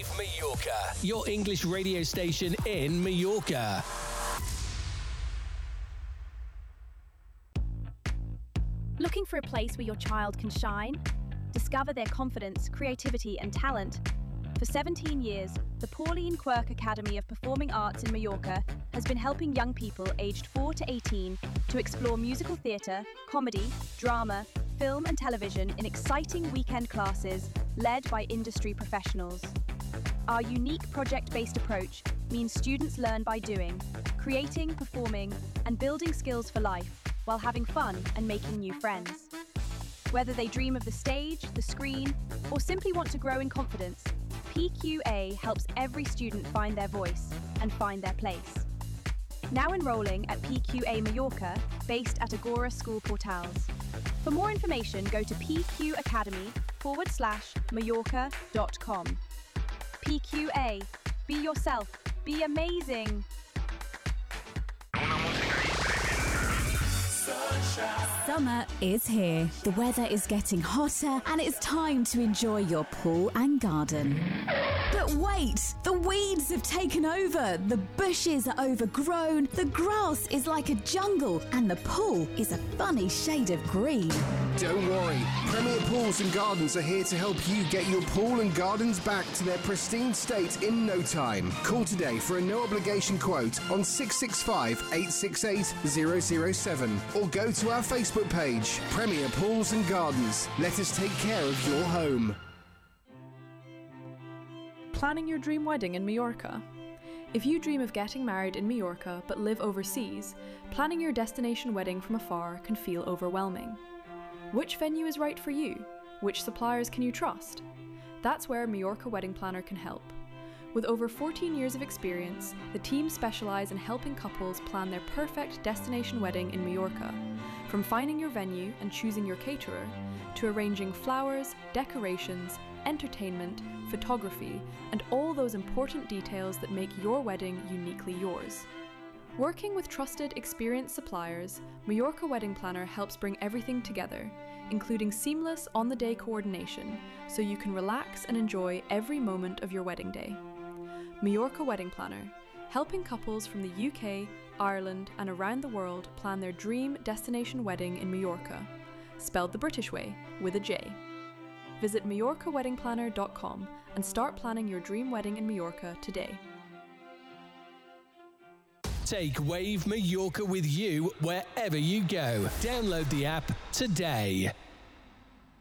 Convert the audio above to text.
Wave Mallorca, your English radio station in Mallorca. Looking for a place where your child can shine? Discover their confidence, creativity and talent? For 17 years, the Pauline Quirk Academy of Performing Arts in Mallorca has been helping young people aged 4 to 18 to explore musical theatre, comedy, drama, film and television in exciting weekend classes led by industry professionals. Our unique project-based approach means students learn by doing, creating, performing and building skills for life while having fun and making new friends. Whether they dream of the stage, the screen, or simply want to grow in confidence, PQA helps every student find their voice and find their place. Now enrolling at PQA Mallorca, based at Agora School Portals. For more information, go to pqa/Mallorca.com. PQA. Be yourself. Be amazing. Summer is here. The weather is getting hotter and it's time to enjoy your pool and garden. But wait, the weeds have taken over, the bushes are overgrown, the grass is like a jungle and the pool is a funny shade of green. Don't worry, Premier Pools and Gardens are here to help you get your pool and gardens back to their pristine state in no time. Call today for a no-obligation quote on 665 868 007 or go to our Facebook page, Premier Pools and Gardens. Let us take care of your home. Planning your dream wedding in Mallorca? If you dream of getting married in Mallorca but live overseas, planning your destination wedding from afar can feel overwhelming. Which venue is right for you? Which suppliers can you trust? That's where Mallorca Wedding Planner can help. With over 14 years of experience, the team specialise in helping couples plan their perfect destination wedding in Mallorca. From finding your venue and choosing your caterer, to arranging flowers, decorations, entertainment, photography, and all those important details that make your wedding uniquely yours. Working with trusted, experienced suppliers, Mallorca Wedding Planner helps bring everything together, including seamless on-the-day coordination, so you can relax and enjoy every moment of your wedding day. Mallorca Wedding Planner, helping couples from the UK, Ireland, and around the world plan their dream destination wedding in Mallorca, spelled the British way, with a J. Visit MallorcaWeddingPlanner.com and start planning your dream wedding in Mallorca today. Take Wave Mallorca with you wherever you go. Download the app today.